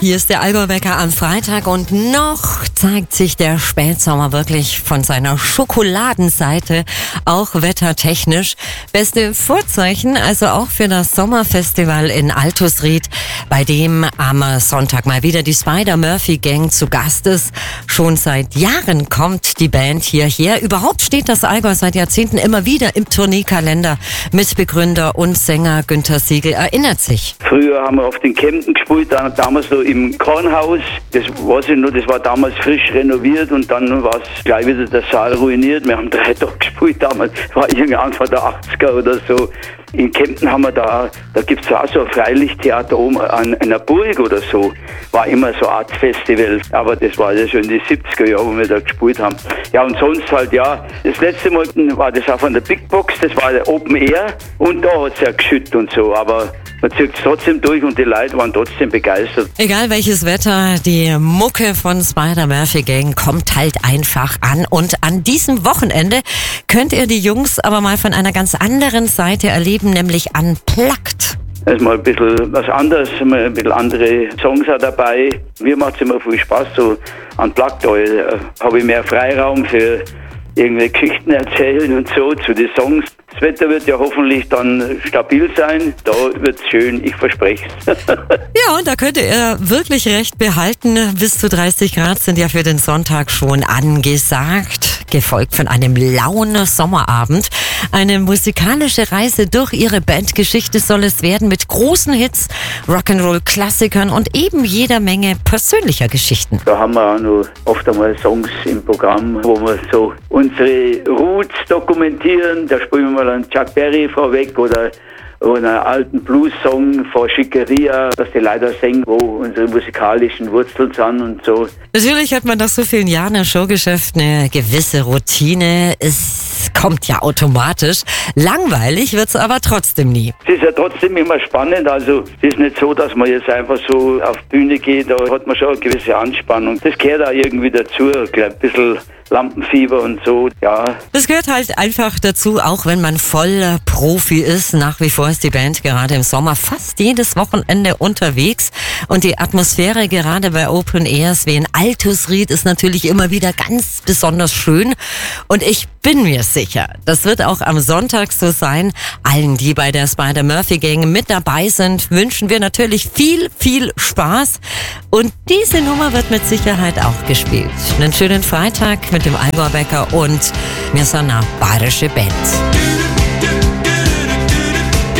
Hier ist der Allgäuer am Freitag und noch zeigt sich der Spätsommer wirklich von seiner Schokoladenseite, auch wettertechnisch. Beste Vorzeichen also auch für das Sommerfestival in Altusried, bei dem am Sonntag mal wieder die Spider-Murphy-Gang zu Gast ist. Schon seit Jahren kommt die Band hierher. Überhaupt steht das Allgäu seit Jahrzehnten immer wieder im Tourneekalender. Mitbegründer und Sänger Günther Siegel erinnert sich. Früher haben wir auf den Kempten gespielt, damals so im Kornhaus. Das weiß ich nur, das war damals frisch renoviert und dann war es gleich wieder der Saal ruiniert. Wir haben 3 Tage gespielt damals, war irgendwie Anfang der 80er oder so. In Kempten haben wir da gibt es auch so ein Freilichttheater oben an einer Burg oder so. War immer so eine Art Festival, aber das war ja schon in die 70er Jahre, wo wir da gespielt haben. Ja, und sonst halt, ja, das letzte Mal war das auch von der Big Box, das war der Open Air und da hat es ja geschüttet und so, aber man zieht es trotzdem durch und die Leute waren trotzdem begeistert. Egal welches Wetter, die Mucke von Spider-Murphy-Gang kommt halt einfach an. Und an diesem Wochenende könnt ihr die Jungs aber mal von einer ganz anderen Seite erleben, nämlich unplugged. Da ist mal ein bisschen was anderes, mal ein bisschen andere Songs auch dabei. Mir macht es immer viel Spaß, so unplugged. Da habe ich mehr Freiraum für irgendwelche Geschichten erzählen und so zu den Songs. Das Wetter wird ja hoffentlich dann stabil sein. Da wird's schön, ich verspreche es. Ja, und da könnt ihr wirklich recht behalten. Bis zu 30 Grad sind ja für den Sonntag schon angesagt. Gefolgt von einem lauen Sommerabend. Eine musikalische Reise durch ihre Bandgeschichte soll es werden mit großen Hits, Rock'n'Roll-Klassikern und eben jeder Menge persönlicher Geschichten. Da haben wir auch noch oft einmal Songs im Programm, wo wir so unsere Roots dokumentieren. Da spielen wir mal einen Chuck Berry vorweg oder einen alten Blues-Song von Schickeria, dass die Leute singen, wo unsere musikalischen Wurzeln sind und so. Natürlich hat man nach so vielen Jahren im Showgeschäft eine gewisse Routine. Es kommt ja automatisch. Langweilig wird's aber trotzdem nie. Es ist ja trotzdem immer spannend. Also es ist nicht so, dass man jetzt einfach so auf die Bühne geht. Da hat man schon eine gewisse Anspannung. Das gehört auch irgendwie dazu. Ein bisschen Lampenfieber und so, ja. Das gehört halt einfach dazu, auch wenn man voll Profi ist. Nach wie vor ist die Band gerade im Sommer fast jedes Wochenende unterwegs. Und die Atmosphäre gerade bei Open Airs wie in Altusried ist natürlich immer wieder ganz besonders schön. Und ich bin mir sicher, das wird auch am Sonntag so sein. Allen, die bei der Spider-Murphy-Gang mit dabei sind, wünschen wir natürlich viel, viel Spaß. Und diese Nummer wird mit Sicherheit auch gespielt. Einen schönen Freitag mit dem Allgäuer und wir sind eine bayerische Band.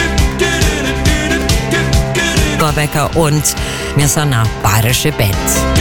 Allgäuer und wir sind eine bayerische Band.